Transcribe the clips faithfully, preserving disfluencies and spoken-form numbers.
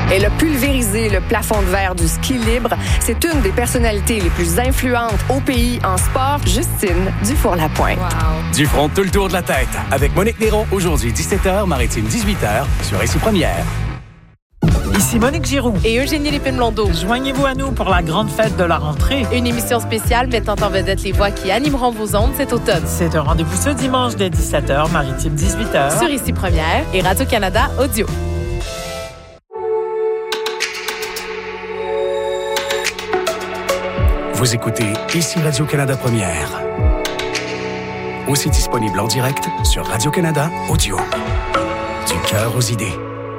Elle a pulvérisé le plafond de verre du ski libre. C'est une des personnalités les plus influentes au pays en sport, Justine Dufour-Lapointe. Wow. Dufront tout le tour de la tête. Avec Monique Néron, aujourd'hui dix-sept heures, Maritime dix-huit heures, sur Ici Première. Ici Monique Giroux et Eugénie Lépine-Blondeau. Joignez-vous à nous pour la grande fête de la rentrée. Une émission spéciale mettant en vedette les voix qui animeront vos ondes cet automne. C'est un rendez-vous ce dimanche dès dix-sept heures, Maritime dix-huit heures. Sur Ici Première et Radio-Canada Audio. Vous écoutez Ici Radio-Canada Première. Aussi disponible en direct sur Radio-Canada Audio. Du cœur aux idées.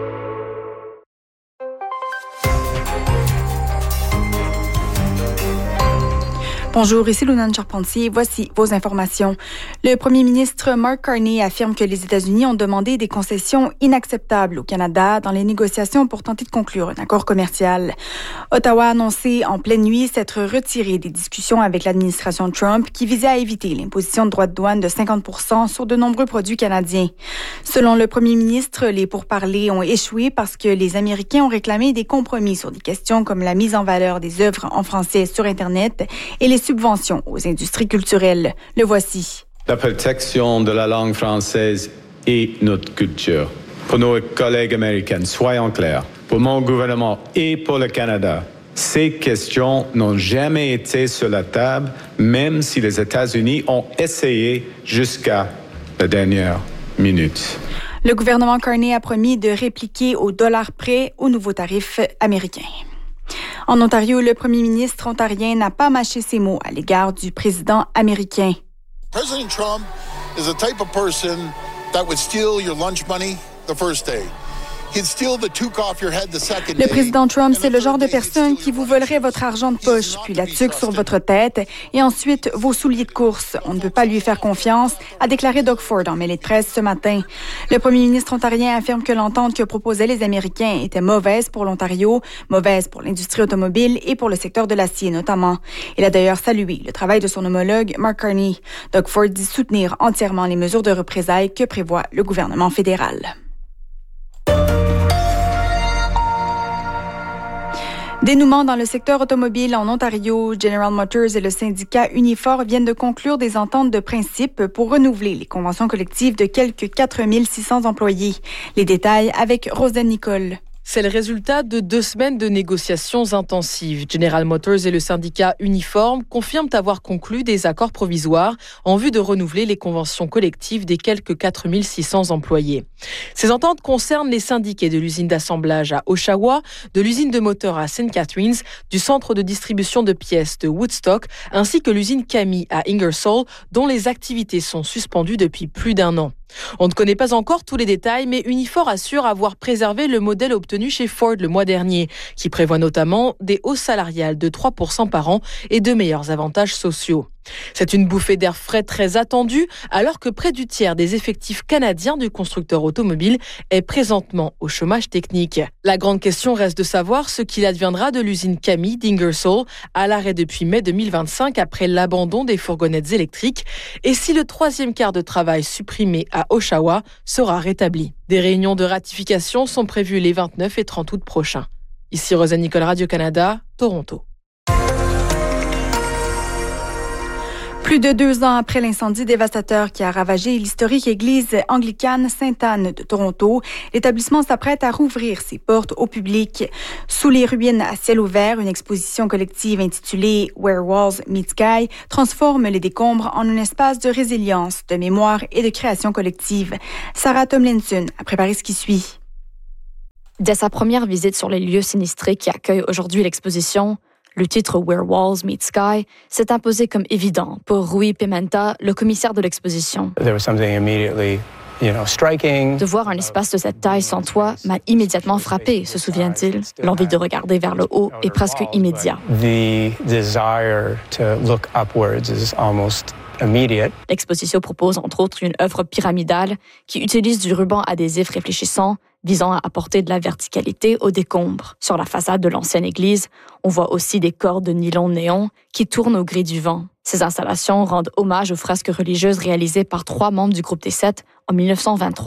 Bonjour, ici Lunane Charpentier. Voici vos informations. Le premier ministre Mark Carney affirme que les États-Unis ont demandé des concessions inacceptables au Canada dans les négociations pour tenter de conclure un accord commercial. Ottawa a annoncé en pleine nuit s'être retiré des discussions avec l'administration Trump qui visait à éviter l'imposition de droits de douane de cinquante pour cent sur de nombreux produits canadiens. Selon le premier ministre, les pourparlers ont échoué parce que les Américains ont réclamé des compromis sur des questions comme la mise en valeur des œuvres en français sur Internet et les subventions aux industries culturelles. Le voici. La protection de la langue française et notre culture. Pour nos collègues américains, soyons clairs, pour mon gouvernement et pour le Canada, ces questions n'ont jamais été sur la table, même si les États-Unis ont essayé jusqu'à la dernière minute. Le gouvernement Carney a promis de répliquer au dollar près aux nouveaux tarifs américains. En Ontario, le premier ministre ontarien n'a pas mâché ses mots à l'égard du président américain. President Trump is the type of person that would steal your lunch money the first day. Le président Trump, c'est le genre de personne qui vous volerait votre argent de poche, puis la tuque sur votre tête, et ensuite vos souliers de course. On ne peut pas lui faire confiance, a déclaré Doug Ford en mêlée de presse ce matin. Le premier ministre ontarien affirme que l'entente que proposaient les Américains était mauvaise pour l'Ontario, mauvaise pour l'industrie automobile et pour le secteur de l'acier notamment. Il a d'ailleurs salué le travail de son homologue Mark Carney. Doug Ford dit soutenir entièrement les mesures de représailles que prévoit le gouvernement fédéral. Dénouement dans le secteur automobile en Ontario, General Motors et le syndicat Unifor viennent de conclure des ententes de principe pour renouveler les conventions collectives de quelques quatre mille six cents employés. Les détails avec Rosane Nicole. C'est le résultat de deux semaines de négociations intensives. General Motors et le syndicat Uniforme confirment avoir conclu des accords provisoires en vue de renouveler les conventions collectives des quelques quatre mille six cents employés. Ces ententes concernent les syndiqués de l'usine d'assemblage à Oshawa, de l'usine de moteurs à Saint Catharines, du centre de distribution de pièces de Woodstock, ainsi que l'usine Cami à Ingersoll, dont les activités sont suspendues depuis plus d'un an. On ne connaît pas encore tous les détails, mais Unifor assure avoir préservé le modèle obtenu chez Ford le mois dernier, qui prévoit notamment des hausses salariales de trois pour cent par an et de meilleurs avantages sociaux. C'est une bouffée d'air frais très attendue, alors que près du tiers des effectifs canadiens du constructeur automobile est présentement au chômage technique. La grande question reste de savoir ce qu'il adviendra de l'usine Cami d'Ingersoll, à l'arrêt depuis mai deux mille vingt-cinq après l'abandon des fourgonnettes électriques, et si le troisième quart de travail supprimé à Oshawa sera rétabli. Des réunions de ratification sont prévues les vingt-neuf et trente août prochains. Ici Rosane Nicole, Radio-Canada, Toronto. Plus de deux ans après l'incendie dévastateur qui a ravagé l'historique église anglicane Sainte-Anne de Toronto, l'établissement s'apprête à rouvrir ses portes au public. Sous les ruines à ciel ouvert, une exposition collective intitulée Where Walls Meet Sky transforme les décombres en un espace de résilience, de mémoire et de création collective. Sarah Tomlinson a préparé ce qui suit. Dès sa première visite sur les lieux sinistrés qui accueillent aujourd'hui l'exposition, le titre « Where Walls Meet Sky » s'est imposé comme évident pour Rui Pimenta, le commissaire de l'exposition. There was something immediately, you know, striking. De voir un espace de cette taille sans toit m'a immédiatement frappé, se souvient-il. L'envie de regarder vers le haut est presque immédiat. The desire to look upwards is almost immediate. L'exposition propose entre autres une œuvre pyramidale qui utilise du ruban adhésif réfléchissant visant à apporter de la verticalité aux décombres. Sur la façade de l'ancienne église, on voit aussi des cordes de nylon néon qui tournent au gré du vent. Ces installations rendent hommage aux fresques religieuses réalisées par trois membres du groupe des Sept en mille neuf cent vingt-trois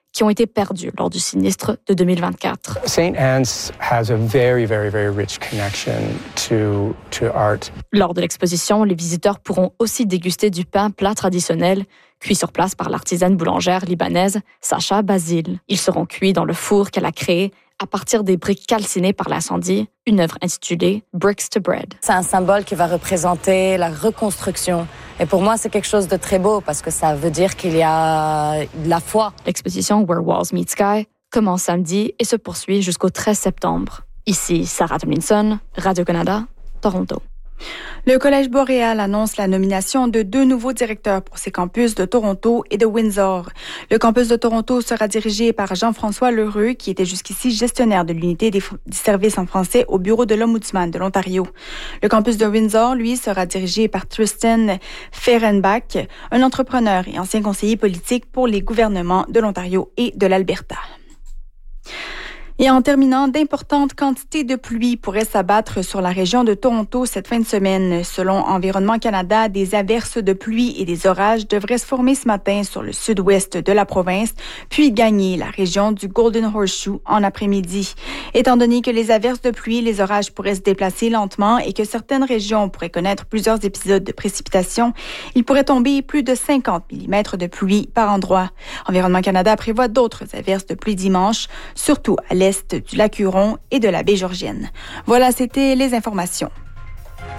qui ont été perdus lors du sinistre de deux mille vingt-quatre. Saint Anne's has a very, very, very rich connection to, to art. Lors de l'exposition, les visiteurs pourront aussi déguster du pain plat traditionnel, cuit sur place par l'artisane boulangère libanaise Sacha Basile. Ils seront cuits dans le four qu'elle a créé à partir des briques calcinées par l'incendie, une œuvre intitulée Bricks to Bread. C'est un symbole qui va représenter la reconstruction. Et pour moi, c'est quelque chose de très beau parce que ça veut dire qu'il y a de la foi. L'exposition Where Walls Meet Sky commence samedi et se poursuit jusqu'au treize septembre. Ici Sarah Tomlinson, Radio-Canada, Toronto. Le Collège Boréal annonce la nomination de deux nouveaux directeurs pour ses campus de Toronto et de Windsor. Le campus de Toronto sera dirigé par Jean-François Lheureux, qui était jusqu'ici gestionnaire de l'unité des, f- des services en français au bureau de l'Ombudsman de l'Ontario. Le campus de Windsor, lui, sera dirigé par Tristan Fehrenbach, un entrepreneur et ancien conseiller politique pour les gouvernements de l'Ontario et de l'Alberta. Et en terminant, d'importantes quantités de pluie pourraient s'abattre sur la région de Toronto cette fin de semaine. Selon Environnement Canada, des averses de pluie et des orages devraient se former ce matin sur le sud-ouest de la province, puis gagner la région du Golden Horseshoe en après-midi. Étant donné que les averses de pluie et les orages pourraient se déplacer lentement et que certaines régions pourraient connaître plusieurs épisodes de précipitations, il pourrait tomber plus de cinquante millimètres de pluie par endroit. Environnement Canada prévoit d'autres averses de pluie dimanche, surtout à l'est du lac Huron et de la baie Georgienne. Voilà, c'était les informations.